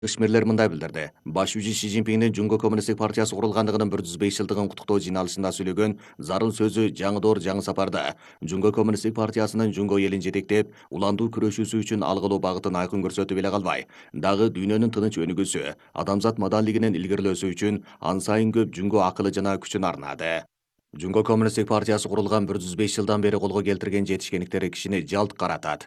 Ишмерлер мындай билдирди. Баш жүзү Си Цзиньпиндин Жунго Коммунисттик партиясы курулгандыгынын 105 жылдыгын куттуктоо жыйналышында сөйлөгөн зарыл сөзү жаңы доор жаңы сапарда Жунго Коммунисттик партиясынын Жунго элин жетектеп, уландуу күрөшүүсү үчүн алгылуу багытын айкын көрсөтүп эле калбай, дагы дүйнөнүн тыныч өнүгүүсү, адамзат маданилигинин илгерилөөсү үчүн ан сайын көп Жунго акылы жана күчүн арнады. Жунго Коммунисттик партиясы курулган 105 жылдан бери колго келтирген жетишкендиктери кишини жалт каратат.